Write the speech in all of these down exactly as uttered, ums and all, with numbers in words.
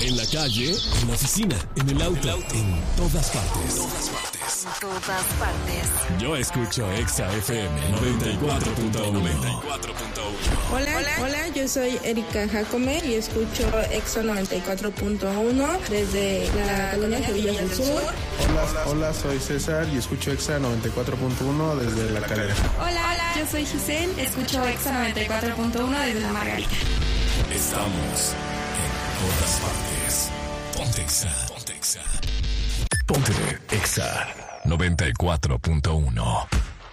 En la calle, en la oficina, en el auto, en todas partes. Todas partes. En todas partes. Yo escucho Exa F M noventa y cuatro punto uno. Hola, hola, hola, yo soy Erika Jacome y escucho Exa noventa y cuatro punto uno desde la colonia Javillas del Sur. Hola, hola, soy César y escucho Exa noventa y cuatro punto uno desde la Calera. Hola, hola, yo soy Giselle, escucho Exa noventa y cuatro punto uno desde la Margarita. Estamos en todas partes. Ponte Exa. Ponte Exa. Ponte Exa noventa y cuatro punto uno.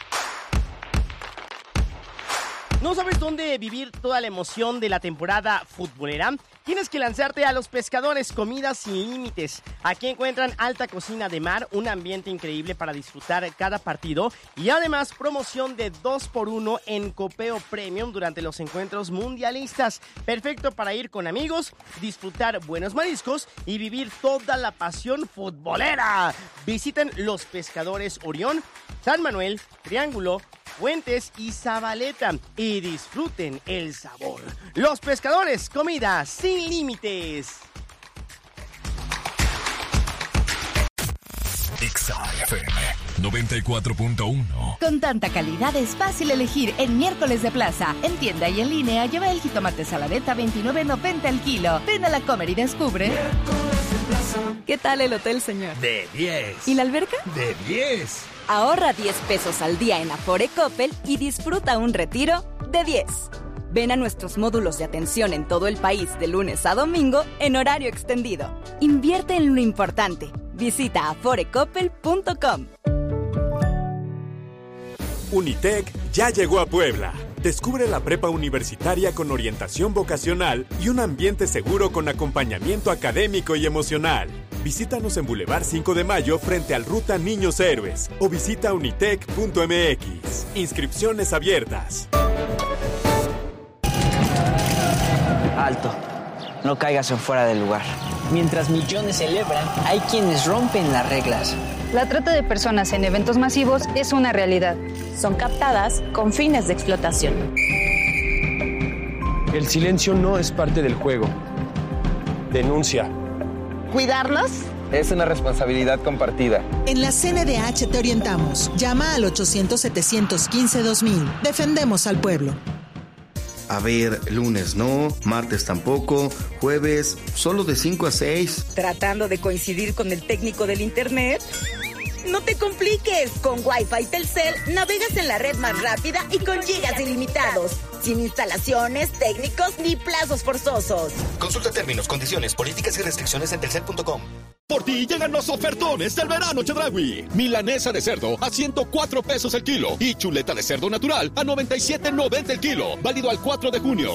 ¿No sabes dónde vivir toda la emoción de la temporada futbolera? Tienes que lanzarte a Los Pescadores, comida sin límites. Aquí encuentran alta cocina de mar, un ambiente increíble para disfrutar cada partido y además promoción de dos por uno en copeo premium durante los encuentros mundialistas. Perfecto para ir con amigos, disfrutar buenos mariscos y vivir toda la pasión futbolera. Visiten Los Pescadores Orión, San Manuel, Triángulo, Fuentes y Zabaleta y disfruten el sabor. Los Pescadores, comida sin límites. Exa F M noventa y cuatro punto uno. Con tanta calidad es fácil elegir en Miércoles de Plaza. En tienda y en línea lleva el jitomate saladeta veintinueve noventa el kilo. Ven a la Comer y descubre. ¿Qué tal el hotel, señor? De diez. ¿Y la alberca? De diez. Ahorra diez pesos al día en Afore Coppel y disfruta un retiro de diez. Ven a nuestros módulos de atención en todo el país de lunes a domingo en horario extendido. Invierte en lo importante. Visita afore coppel punto com. Unitec ya llegó a Puebla. Descubre la prepa universitaria con orientación vocacional y un ambiente seguro con acompañamiento académico y emocional. Visítanos en Boulevard cinco de Mayo frente al Ruta Niños Héroes o visita unitec punto m x. Inscripciones abiertas. Alto. No caigas en fuera del lugar. Mientras millones celebran, hay quienes rompen las reglas. La trata de personas en eventos masivos es una realidad. Son captadas con fines de explotación. El silencio no es parte del juego. Denuncia. ¿Cuidarnos? Es una responsabilidad compartida. En la C N D H te orientamos. Llama al ochocientos, setecientos quince, dos mil. Defendemos al pueblo. A ver, lunes no, martes tampoco, jueves solo de cinco a seis. ¿Tratando de coincidir con el técnico del internet? No te compliques, con Wi-Fi Telcel navegas en la red más rápida y con gigas ilimitados, sin instalaciones, técnicos ni plazos forzosos. Consulta términos, condiciones, políticas y restricciones en telcel punto com. Por ti llegan los ofertones del verano Chedraui. Milanesa de cerdo a ciento cuatro pesos el kilo y chuleta de cerdo natural a noventa y siete noventa el kilo. Válido al cuatro de junio.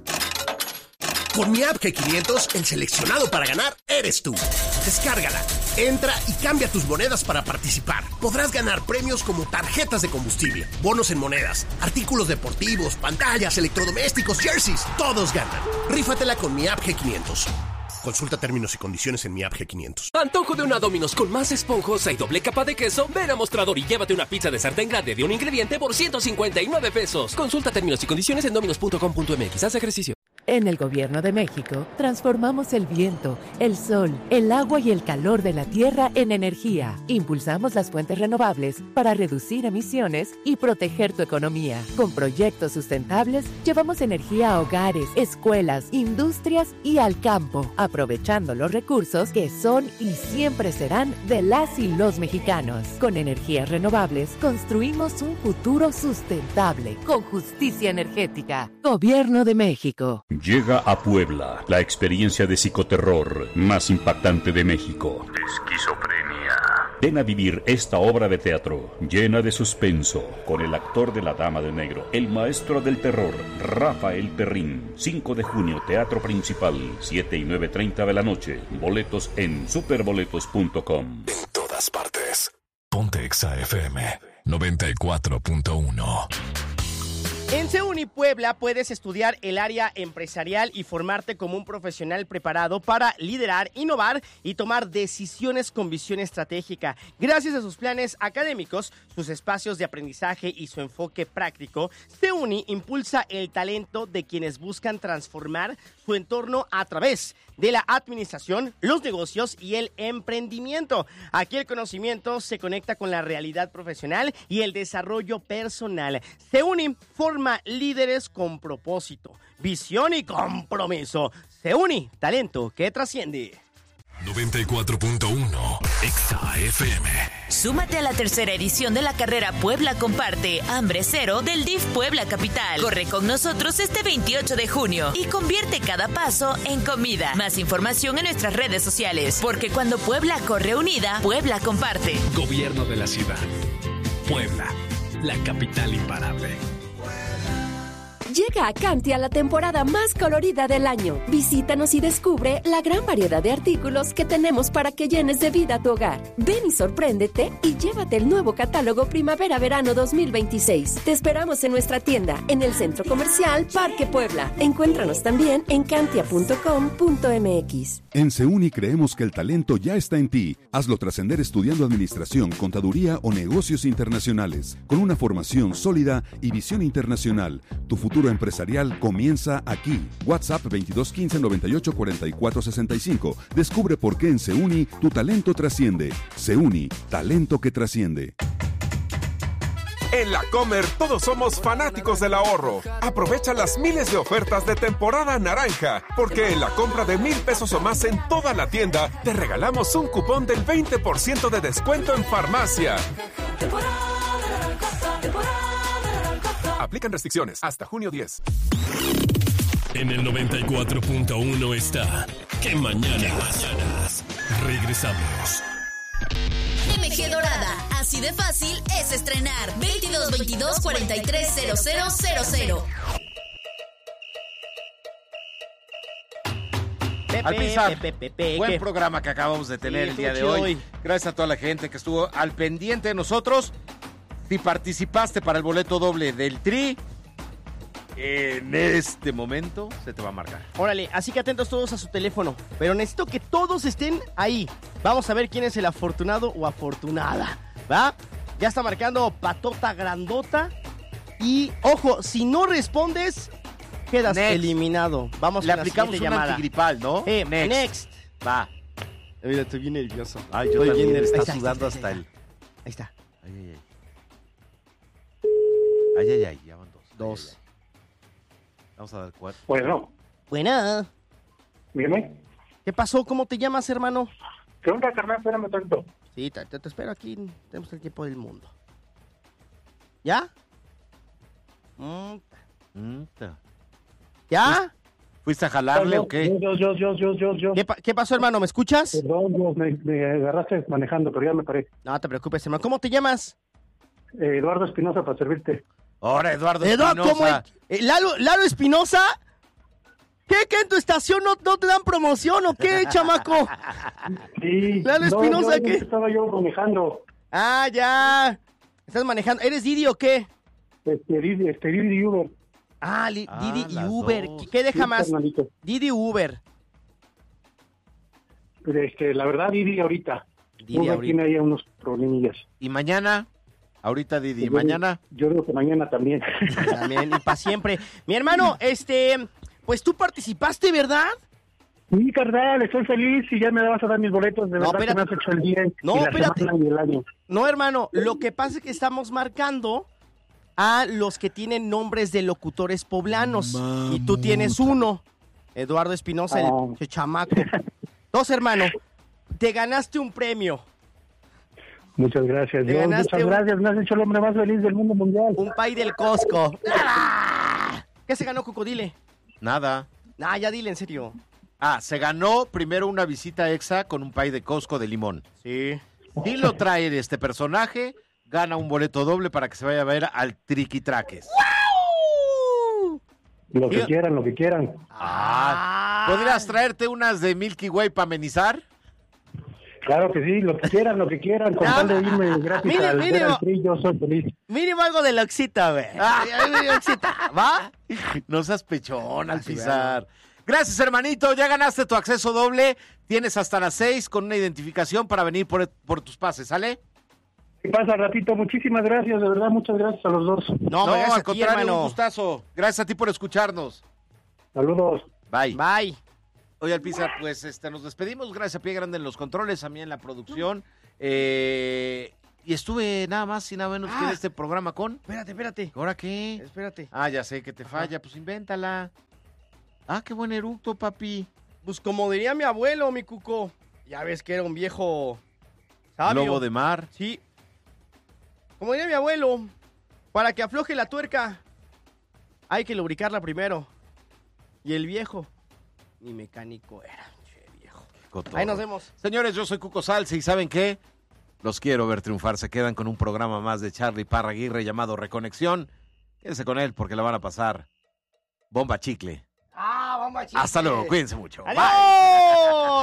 Con mi app G quinientos, el seleccionado para ganar eres tú. Descárgala, entra y cambia tus monedas para participar. Podrás ganar premios como tarjetas de combustible, bonos en monedas, artículos deportivos, pantallas, electrodomésticos, jerseys. Todos ganan. Rífatela con mi app G quinientos. Consulta términos y condiciones en mi app G quinientos. Antojo de una Domino's con más esponjosa y doble capa de queso. Ven a Mostrador y llévate una pizza de sartén grande de un ingrediente por ciento cincuenta y nueve pesos. Consulta términos y condiciones en dominos punto com punto m x. Haz ejercicio. En el Gobierno de México, transformamos el viento, el sol, el agua y el calor de la tierra en energía. Impulsamos las fuentes renovables para reducir emisiones y proteger tu economía. Con proyectos sustentables, llevamos energía a hogares, escuelas, industrias y al campo, aprovechando los recursos que son y siempre serán de las y los mexicanos. Con energías renovables, construimos un futuro sustentable, con justicia energética. Gobierno de México. Llega a Puebla la experiencia de psicoterror más impactante de México. Esquizofrenia. Ven a vivir esta obra de teatro llena de suspenso con el actor de La Dama de Negro, el maestro del terror, Rafael Perrín. cinco de junio, Teatro Principal, siete y nueve treinta de la noche. Boletos en superboletos punto com. En todas partes. Ponte Exa F M noventa y cuatro punto uno. En CEUNI Puebla puedes estudiar el área empresarial y formarte como un profesional preparado para liderar, innovar y tomar decisiones con visión estratégica. Gracias a sus planes académicos, sus espacios de aprendizaje y su enfoque práctico, CEUNI impulsa el talento de quienes buscan transformar su su entorno a través de la administración, los negocios y el emprendimiento. Aquí el conocimiento se conecta con la realidad profesional y el desarrollo personal. SEUNI forma líderes con propósito, visión y compromiso. SEUNI, talento que trasciende. noventa y cuatro punto uno Exa F M. Súmate a la tercera edición de la carrera Puebla Comparte Hambre Cero del D I F Puebla Capital. Corre con nosotros este veintiocho de junio y convierte cada paso en comida. Más información en nuestras redes sociales, porque cuando Puebla corre unida, Puebla comparte. Gobierno de la ciudad. Puebla, la capital imparable. Llega a Cantia la temporada más colorida del año. Visítanos y descubre la gran variedad de artículos que tenemos para que llenes de vida tu hogar. Ven y sorpréndete y llévate el nuevo catálogo Primavera-Verano dos mil veintiséis. Te esperamos en nuestra tienda, en el Centro Comercial Parque Puebla. Encuéntranos también en cantia punto com punto m x. En SEUNI creemos que el talento ya está en ti. Hazlo trascender estudiando administración, contaduría o negocios internacionales. Con una formación sólida y visión internacional, tu futuro empresarial comienza aquí. WhatsApp veintidós quince noventa y ocho cuarenta y cuatro sesenta y cinco. Descubre por qué en SEUNI tu talento trasciende. SEUNI, talento que trasciende. En La Comer todos somos fanáticos del ahorro. Aprovecha las miles de ofertas de temporada naranja, porque en la compra de mil pesos o más en toda la tienda te regalamos un cupón del veinte por ciento de descuento en farmacia. Aplican restricciones hasta junio diez. En el noventa y cuatro punto uno está Que Mañanas. Regresamos. M G Dorada, así de fácil es estrenar. veintidós veintidós cuarenta y tres cero cero cero cero. Alpizar, Pepe, Pepe, buen ¿qué? programa que acabamos de tener Sí, el día de estuvo hoy. chido Gracias a toda la gente que estuvo al pendiente de nosotros. Si participaste para el boleto doble del Tri, en este momento se te va a marcar. Órale, así que atentos todos a su teléfono. Pero necesito que todos estén ahí. Vamos a ver quién es el afortunado o afortunada, ¿va? Ya está marcando Patota Grandota. Y, ojo, si no respondes, quedas Next. eliminado. Vamos Le con la aplicamos siguiente un llamada. antigripal, ¿no? Eh, Next. next. Va. Mira, estoy bien nervioso. Ay, yo Estoy también. bien Está nervioso. sudando Ahí está, hasta ahí el... está. Ahí está. Ay, ay, ay. Ay, ay, ay, ya van dos. Dos. Ay, ay, ay. Vamos a dar cuatro. Bueno. Buena. Dígame. ¿Qué pasó? ¿Cómo te llamas, hermano? ¿Qué onda, carnal? Espérame tanto. Sí, te, te espero aquí. Tenemos el tiempo del mundo. ¿Ya? Mm. Mm, ta. ¿Ya? ¿Fuiste a jalarle o qué? Yo, yo, yo, yo, yo, yo. ¿Qué, pa- ¿Qué pasó, hermano? ¿Me escuchas? Perdón, yo, me, me agarraste manejando, pero ya me paré. No te preocupes, hermano. ¿Cómo te llamas? Eh, Eduardo Espinosa, para servirte. Ahora, Eduardo Eduardo, ¿cómo? Espinosa. Eh, ¿Lalo, Lalo Espinosa? ¿Qué? ¿Qué en tu estación no, no te dan promoción o qué, chamaco? Sí. Lalo no, Espinosa, yo, ¿qué? Estaba yo manejando. Ah, ya. ¿Estás manejando? ¿Eres Didi o qué? Este, Didi, este, Didi y Uber. Ah, li- Ah, Didi y las Uber. dos. ¿Qué, qué deja Sí, más? carnalito. Didi u Uber. Este, la verdad, Didi ahorita. Didi Uber ahorita. tiene ahí unos problemillas. ¿Y mañana? Ahorita, Didi. ¿Y Yo- mañana? Yo creo que mañana también. También, y para siempre. Mi hermano, este, pues tú participaste, ¿verdad? Sí, carnal, estoy feliz y ya me vas a dar mis boletos. De No, verdad que me has espérate. hecho el día No, y la espérate. semana y el año. No, hermano, lo que pasa es que estamos marcando a los que tienen nombres de locutores poblanos. Y tú tienes uno, Eduardo Espinosa, el, Ah. el chamaco. Dos, hermano, te ganaste un premio. Muchas gracias, Te Dios. ganaste Muchas un- gracias. Me has hecho el hombre más feliz del mundo mundial. Un pay del Costco. ¿Qué se ganó, Cuco? Dile. Nada. Ah, ya dile, en serio. Ah, se ganó primero una visita exa con un pay de Costco de limón. Sí. Si lo trae este personaje, gana un boleto doble para que se vaya a ver al Triquitraques. Lo que Diga- quieran, lo que quieran. Ah, ¿podrías traerte unas de Milky Way para amenizar? Claro que sí, lo que quieran, lo que quieran. Con Ya. tal de irme gratis Mire, al mire, ver no. al Tri, yo soy feliz. Mínimo algo de Loxita, güey. Algo de Loxita, ¿va? No seas pechón, Ah, sí, Alpizar. Gracias, hermanito. Ya ganaste tu acceso doble. Tienes hasta las seis con una identificación para venir por, por tus pases, ¿sale? ¿Qué pasa, ratito? Muchísimas gracias, de verdad, muchas gracias a los dos. No, No, gracias a al ti, contrario, hermano. un gustazo. Gracias a ti por escucharnos. Saludos. Bye. Bye. Oye, Alpizar, pues este, nos despedimos. Gracias a Pie Grande en los controles, a mí en la producción. Eh, y estuve nada más y nada menos ah, que en este programa con... Espérate, espérate. ¿Ahora qué? Espérate. Ah, ya sé que te falla. Ajá. Pues invéntala. Ah, qué buen eructo, papi. Pues como diría mi abuelo, mi cuco. Ya ves que era un viejo sabio. Lobo de mar. Sí. Como diría mi abuelo, para que afloje la tuerca, hay que lubricarla primero. Y el viejo, ni mecánico era. Che, viejo. Ahí nos vemos. Señores, yo soy Cuco Salsa y ¿saben qué? Los quiero ver triunfar. Se quedan con un programa más de Charlie Parra Aguirre llamado Reconexión. Quédense con él porque la van a pasar bomba chicle. Ah, bomba chicle. Hasta luego, cuídense mucho. ¡Adiós! Bye.